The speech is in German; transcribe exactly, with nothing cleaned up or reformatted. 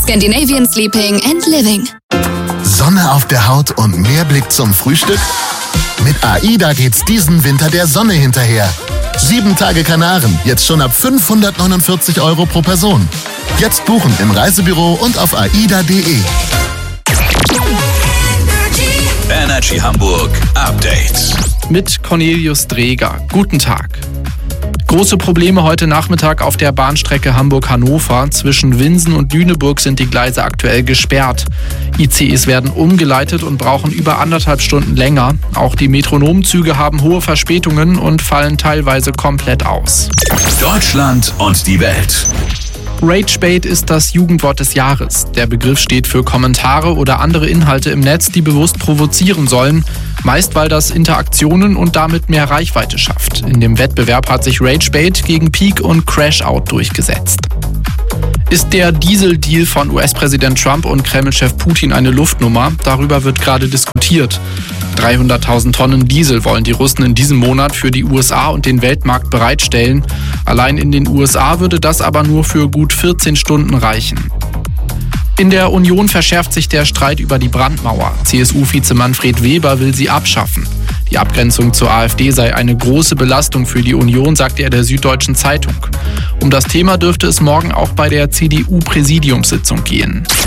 Scandinavian Sleeping and Living. Sonne auf der Haut und mehr Blick zum Frühstück? Mit AIDA geht's diesen Winter der Sonne hinterher. Sieben Tage Kanaren, jetzt schon ab fünfhundertneunundvierzig Euro pro Person. Jetzt buchen im Reisebüro und auf aida punkt de. Energy Hamburg Update. Mit Cornelius Dreger. Guten Tag. Große Probleme heute Nachmittag auf der Bahnstrecke Hamburg-Hannover. Zwischen Winsen und Lüneburg sind die Gleise aktuell gesperrt. I C Es werden umgeleitet und brauchen über anderthalb Stunden länger. Auch die Metronomzüge haben hohe Verspätungen und fallen teilweise komplett aus. Deutschland und die Welt. Ragebait ist das Jugendwort des Jahres. Der Begriff steht für Kommentare oder andere Inhalte im Netz, die bewusst provozieren sollen. Meist, weil das Interaktionen und damit mehr Reichweite schafft. In dem Wettbewerb hat sich Ragebait gegen Peak und Crashout durchgesetzt. Ist der Diesel-Deal von U S-Präsident Trump und Kreml-Chef Putin eine Luftnummer? Darüber wird gerade diskutiert. dreihunderttausend Tonnen Diesel wollen die Russen in diesem Monat für die U S A und den Weltmarkt bereitstellen. Allein in den U S A würde das aber nur für gut vierzehn Stunden reichen. In der Union verschärft sich der Streit über die Brandmauer. C S U-Vize Manfred Weber will sie abschaffen. Die Abgrenzung zur AfD sei eine große Belastung für die Union, sagte er der Süddeutschen Zeitung. Um das Thema dürfte es morgen auch bei der C D U-Präsidiumssitzung gehen.